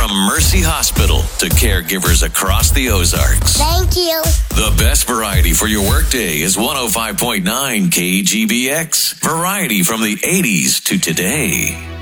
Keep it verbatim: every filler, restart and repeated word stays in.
From Mercy Hospital to caregivers across the Ozarks. Thank you. The best variety for your workday is one oh five point nine K G B X. Variety from the eighties to today.